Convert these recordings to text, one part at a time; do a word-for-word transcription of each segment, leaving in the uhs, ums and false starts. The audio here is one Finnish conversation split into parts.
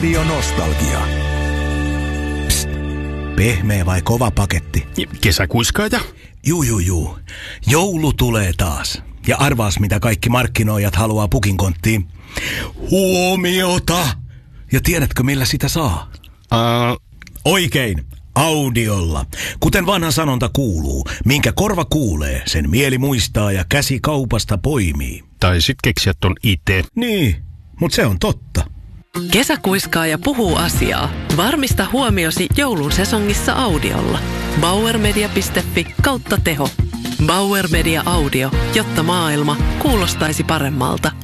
Radio Nostalgia. Psst, pehmeä vai kova paketti? Kesäkuiskaaja. Juu, juu, juu. Joulu tulee taas. Ja arvaas, mitä kaikki markkinoijat haluaa pukinkonttiin. Huomiota! Ja tiedätkö, millä sitä saa? Uh... Oikein. Audiolla. Kuten vanha sanonta kuuluu, minkä korva kuulee, sen mieli muistaa ja käsi kaupasta poimii. Tai sit keksiä ton itse. Niin, mutta se on totta. Kesäkuiskaaja puhuu asiaa. Varmista huomiosi joulun sesongissa audiolla. bauermedia piste fi kautta teho. Bauer Media Audio, jotta maailma kuulostaisi paremmalta.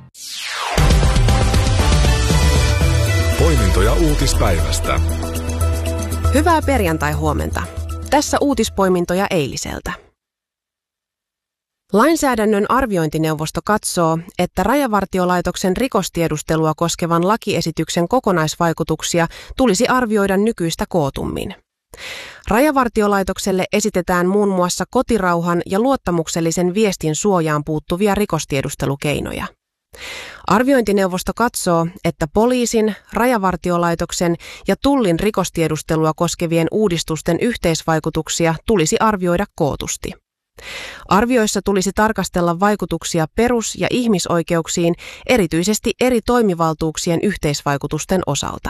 Poimintoja uutispäivästä. Hyvää perjantai-huomenta. Tässä uutispoimintoja eiliseltä. Lainsäädännön arviointineuvosto katsoo, että Rajavartiolaitoksen rikostiedustelua koskevan lakiesityksen kokonaisvaikutuksia tulisi arvioida nykyistä kootummin. Rajavartiolaitokselle esitetään muun muassa kotirauhan ja luottamuksellisen viestin suojaan puuttuvia rikostiedustelukeinoja. Arviointineuvosto katsoo, että poliisin, Rajavartiolaitoksen ja Tullin rikostiedustelua koskevien uudistusten yhteisvaikutuksia tulisi arvioida kootusti. Arvioissa tulisi tarkastella vaikutuksia perus- ja ihmisoikeuksiin erityisesti eri toimivaltuuksien yhteisvaikutusten osalta.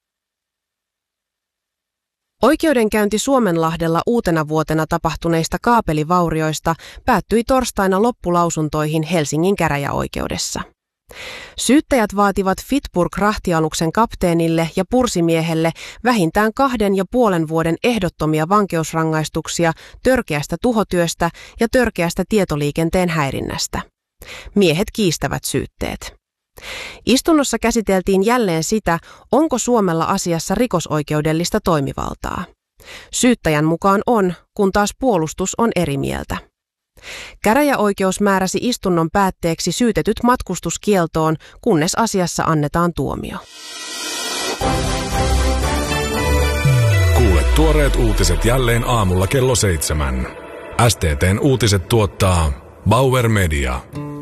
Oikeudenkäynti Suomenlahdella uutena vuotena tapahtuneista kaapelivaurioista päättyi torstaina loppulausuntoihin Helsingin käräjäoikeudessa. Syyttäjät vaativat Fitburg-rahtialuksen kapteenille ja pursimiehelle vähintään kahden ja puolen vuoden ehdottomia vankeusrangaistuksia törkeästä tuhotyöstä ja törkeästä tietoliikenteen häirinnästä. Miehet kiistävät syytteet. Istunnossa käsiteltiin jälleen sitä, onko Suomella asiassa rikosoikeudellista toimivaltaa. Syyttäjän mukaan on, kun taas puolustus on eri mieltä. Käräjäoikeus määräsi istunnon päätteeksi syytetyt matkustuskieltoon, kunnes asiassa annetaan tuomio. Kuule tuoreet uutiset jälleen aamulla kello seitsemän. S T T:n uutiset tuottaa Bauer Media.